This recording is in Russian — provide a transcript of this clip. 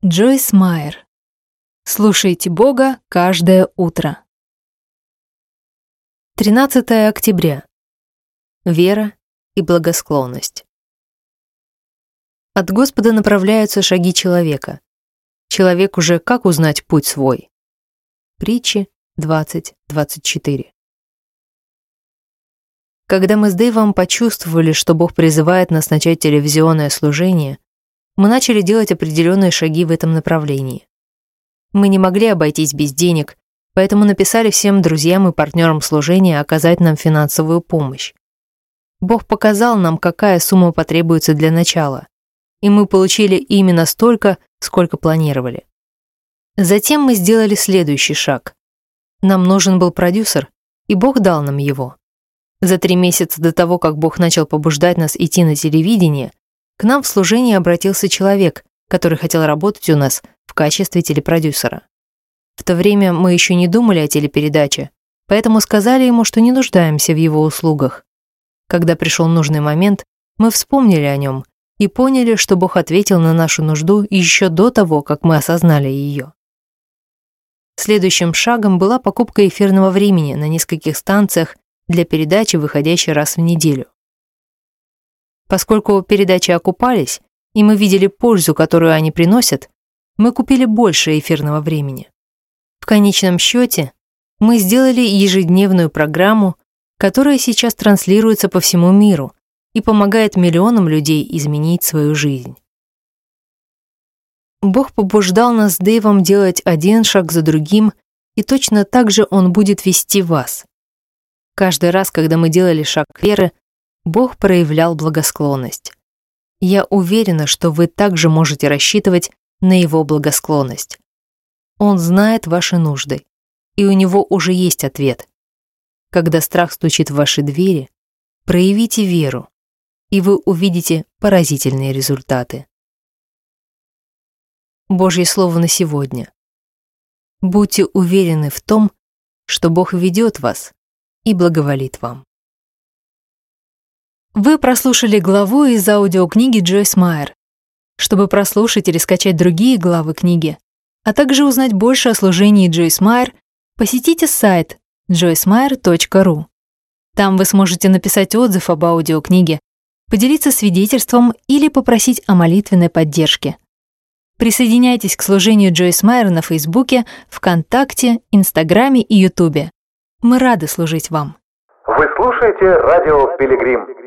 Джойс Майер. Слушайте Бога каждое утро. 13 октября. Вера и благосклонность. От Господа направляются шаги человека. Человек уже как узнать путь свой? Притчи 20:24. Когда мы с Дэйвом почувствовали, что Бог призывает нас начать телевизионное служение, мы начали делать определенные шаги в этом направлении. Мы не могли обойтись без денег, поэтому написали всем друзьям и партнерам служения оказать нам финансовую помощь. Бог показал нам, какая сумма потребуется для начала, и мы получили именно столько, сколько планировали. Затем мы сделали следующий шаг. Нам нужен был продюсер, и Бог дал нам его. За 3 месяца до того, как Бог начал побуждать нас идти на телевидение, к нам в служение обратился человек, который хотел работать у нас в качестве телепродюсера. В то время мы еще не думали о телепередаче, поэтому сказали ему, что не нуждаемся в его услугах. Когда пришел нужный момент, мы вспомнили о нем и поняли, что Бог ответил на нашу нужду еще до того, как мы осознали ее. Следующим шагом была покупка эфирного времени на нескольких станциях для передачи, выходящей раз в неделю. Поскольку передачи окупались, и мы видели пользу, которую они приносят, мы купили больше эфирного времени. В конечном счете, мы сделали ежедневную программу, которая сейчас транслируется по всему миру и помогает миллионам людей изменить свою жизнь. Бог побуждал нас с Дэйвом делать один шаг за другим, и точно так же Он будет вести вас. Каждый раз, когда мы делали шаг веры, Бог проявлял благосклонность. Я уверена, что вы также можете рассчитывать на Его благосклонность. Он знает ваши нужды, и у Него уже есть ответ. Когда страх стучит в ваши двери, проявите веру, и вы увидите поразительные результаты. Божье слово на сегодня. Будьте уверены в том, что Бог ведет вас и благоволит вам. Вы прослушали главу из аудиокниги Джойс Майер. Чтобы прослушать или скачать другие главы книги, а также узнать больше о служении Джойс Майер, посетите сайт joycemeyer.ru. Там вы сможете написать отзыв об аудиокниге, поделиться свидетельством или попросить о молитвенной поддержке. Присоединяйтесь к служению Джойс Майер на Фейсбуке, ВКонтакте, Инстаграме и Ютубе. Мы рады служить вам. Вы слушаете радио «Пилигрим».